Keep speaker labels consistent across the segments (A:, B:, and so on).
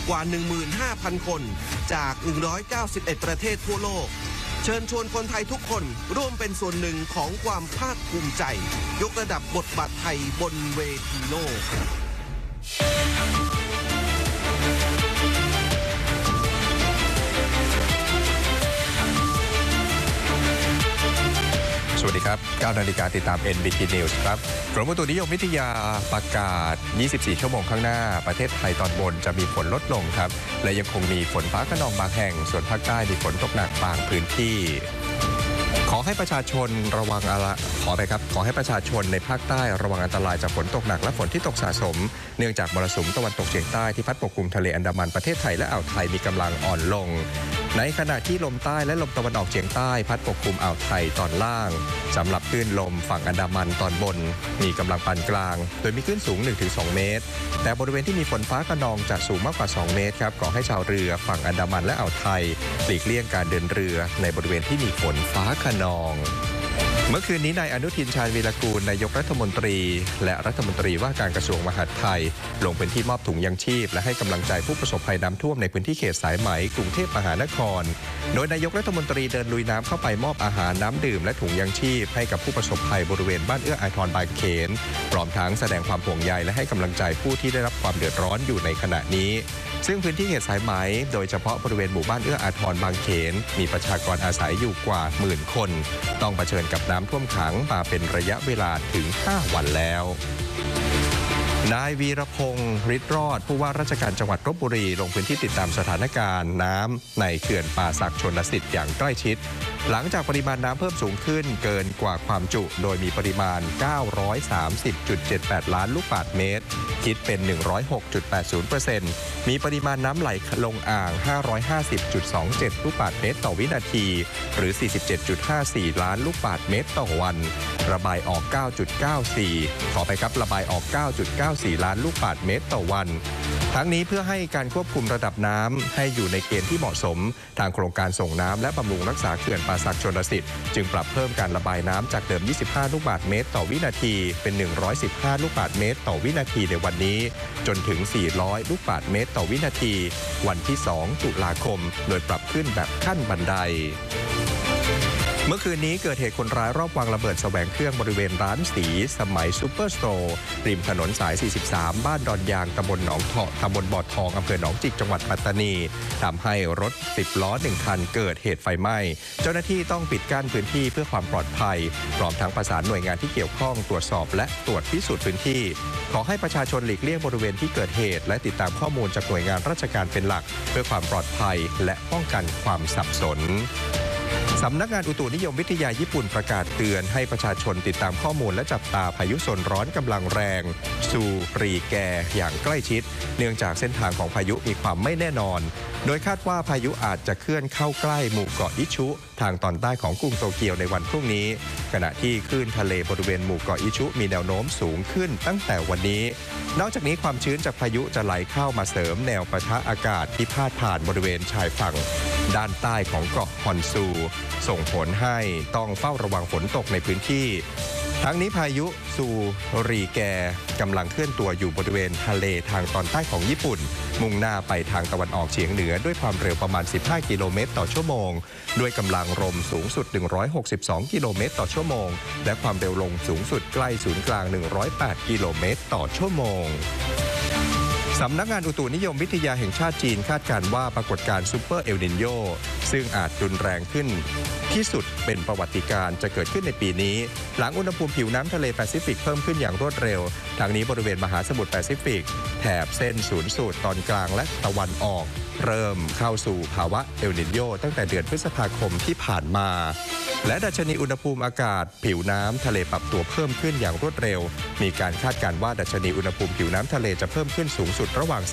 A: กว่า 15,000 คนจาก 191 ประเทศทั่วโลกเชิญชวนคนไทยทุกคนร่วมเป็นส่วนหนึ่งของความภาคภูมิใจยกระดับบทบาทไทยบนเวทีโลก
B: สวัสดีครับ 9 นาฬิกาติดตาม NBT News ครับกรมอุตุนิยมวิทยาประกาศ 24 ชั่วโมงข้างหน้าประเทศไทยตอนบนจะมีฝนลดลงครับและยังคงมีฝนฟ้าคะนองบางแห่งส่วนภาคใต้มีฝนตกหนักบางพื้นที่ขอให้ประชาชนในภาคใต้ระวังอันตรายจากฝนตกหนักและฝนที่ตกสะสมเนื่องจากมรสุมตะวันตกเฉียงใต้ที่พัดปกคลุมทะเลอันดามันประเทศไทยและอ่าวไทยมีกำลังอ่อนลงในขณะที่ลมใต้และลมตะวันออกเฉียงใต้พัดปกคลุมอ่าวไทยตอนล่างสำหรับคลื่นลมฝั่งอันดามันตอนบนมีกำลังปานกลางโดยมีคลื่นสูง 1-2 เมตรแต่บริเวณที่มีฝนฟ้าคะนองจะสูงมากกว่า 2 เมตรครับขอให้ชาวเรือฝั่งอันดามันและอ่าวไทยหลีกเลี่ยงการเดินเรือในบริเวณที่มีฝนฟ้าคะนองเมื่อคืนนี้นายอนุทินชาญวีรกูลนายกรัฐมนตรีและรัฐมนตรีว่าการกระทรวงมหาดไทยลงพื้นที่มอบถุงยังชีพและให้กำลังใจผู้ประสบภัยน้ำท่วมในพื้นที่เขตสายไหมกรุงเทพมหานครโดยนายกรัฐมนตรีเดินลุยน้ำเข้าไปมอบอาหารน้ำดื่มและถุงยังชีพให้กับผู้ประสบภัยบริเวณบ้านเอื้ออาทรบางเขนพร้อมทั้งแสดงความห่วงใยและให้กำลังใจผู้ที่ได้รับความเดือดร้อนอยู่ในขณะนี้ซึ่งพื้นที่เขตสายไหมโดยเฉพาะบริเวณหมู่บ้านเอื้ออาทรบางเขนมีประชากรอาศัยอยู่กว่า10,000 คนต้องเผชิญกับน้ำท่วมขังมาเป็นระยะเวลาถึง 5 วันแล้วนายวีรพงษ์ฤทธิ์รอดผู้ว่าราชการจังหวัดลพบุรีลงพื้นที่ติดตามสถานการณ์น้ำในเขื่อนป่าสักชลสิทธิ์อย่างใกล้ชิดหลังจากปริมาณน้ำเพิ่มสูงขึ้นเกินกว่าความจุโดยมีปริมาณ 930.78 ล้านลูกบาศก์เมตรคิดเป็น 106.80% มีปริมาณน้ำไหลลงอ่าง 550.27 ลูกบาศก์เมตรต่อวินาทีหรือ 47.54 ล้านลูกบาศก์เมตรต่อวันระบายออก ระบายออก 9.94 ล้านลูกบาศก์เมตรต่อวันทั้งนี้เพื่อให้การควบคุมระดับน้ำให้อยู่ในเกณฑ์ที่เหมาะสมทางโครงการส่งน้ำและบำรุงรักษาเขื่อนป่าสักชลสิทธิ์จึงปรับเพิ่มการระบายน้ำจากเดิม 25 ลูกบาศก์เมตรต่อวินาทีเป็น 115 ลูกบาศก์เมตรต่อวินาทีในวันนี้จนถึง 400 ลูกบาศก์เมตรต่อวินาทีวันที่ 2 ตุลาคมโดยปรับขึ้นแบบขั้นบันไดเมื่อคืนนี้เกิดเหตุคนร้ายรอบวางระเบิดแสวงเครื่องบริเวณร้านสีสมัยซูเปอร์สโตร์ริมถนนสาย 43 บ้านดอนยางตำบลหนองเถาะตำบลบ่อทองอำเภอหนองจิกจังหวัดปัตตานีทำให้รถ10 ล้อ 1 คันเกิดเหตุไฟไหม้เจ้าหน้าที่ต้องปิดกั้นพื้นที่เพื่อความปลอดภัยพร้อมทั้งประสานหน่วยงานที่เกี่ยวข้องตรวจสอบและตรวจพิสูจน์พื้นที่ขอให้ประชาชนหลีกเลี่ยงบริเวณที่เกิดเหตุและติดตามข้อมูลจากหน่วยงานราชการเป็นหลักเพื่อความปลอดภัยและป้องกันความสับสนสำนักงานอุตุนิยมวิทยาญี่ปุ่นประกาศเตือนให้ประชาชนติดตามข้อมูลและจับตาพายุโซนร้อนกำลังแรงซูรีแกอย่างใกล้ชิดเนื่องจากเส้นทางของพายุมีความไม่แน่นอนโดยคาดว่าพายุอาจจะเคลื่อนเข้าใกล้หมู่เกาะอิชุทางตอนใต้ของกรุงโตเกียวในวันพรุ่งนี้ขณะที่คลื่นทะเลบริเวณหมู่เกาะอิชุมีแนวโน้มสูงขึ้นตั้งแต่วันนี้นอกจากนี้ความชื้นจากพายุจะไหลเข้ามาเสริมแนวปะทะอากาศที่พาดผ่านบริเวณชายฝั่งด้านใต้ของเกาะฮอนซูส่งผลให้ต้องเฝ้าระวังฝนตกในพื้นที่ทั้งนี้พายุซูรีแกกำลังเคลื่อนตัวอยู่บริเวณทะเลทางตอนใต้ของญี่ปุ่นมุ่งหน้าไปทางตะวันออกเฉียงเหนือด้วยความเร็วประมาณ15 กิโลเมตรต่อชั่วโมงด้วยกำลังลมสูงสุด162 กิโลเมตรต่อชั่วโมงและความเร็วลมสูงสุดใกล้ศูนย์กลาง108 กิโลเมตรต่อชั่วโมงสำนักงานอุตุนิยมวิทยาแห่งชาติจีนคาดการณ์ว่าปรากฏการณ์ซูเปอร์เอลนิโญซึ่งอาจรุนแรงขึ้นที่สุดเป็นประวัติการณ์จะเกิดขึ้นในปีนี้หลังอุณหภูมิผิวน้ำทะเลแปซิฟิกเพิ่มขึ้นอย่างรวดเร็วทางนี้บริเวณมหาสมุทรแปซิฟิกแถบเส้นศูนย์สูตรตอนกลางและตะวันออกเริ่มเข้าสู่ภาวะเอลนิโญตั้งแต่เดือนพฤษภาคมที่ผ่านมาและดัชนีอุณหภูมิอากาศผิวน้ำทะเลปรับตัวเพิ่มขึ้นอย่างรวดเร็วมีการคาดการณ์ว่าดัชนีอุณหภูมิผิวน้ำทะเลจะเพิ่มขึ้นสูงสุดระหว่าง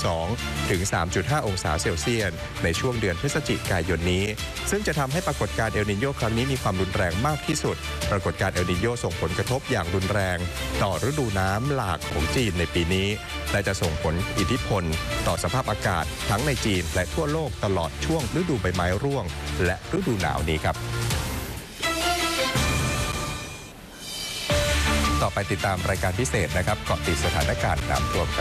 B: 3.2 ถึง 3.5 องศาเซลเซียสในช่วงเดือนพฤศจิกายนนี้ซึ่งจะทำให้ปรากฏการณ์เอลนิโญครั้งนี้มีความรุนแรงมากที่สุดปรากฏการณ์เอลนิโญส่งผลกระทบอย่างรุนแรงต่อฤดูน้ำหลากของจีนในปีนี้และจะส่งผลอิทธิพลต่อสภาพอากาศทั้งในจีนและทั่วโลกตลอดช่วงฤดูใบไม้ร่วงและฤดูหนาวนี้ครับต่อไปติดตามรายการพิเศษนะครับเกาะติดสถานการณ์น้ำท่วมครับ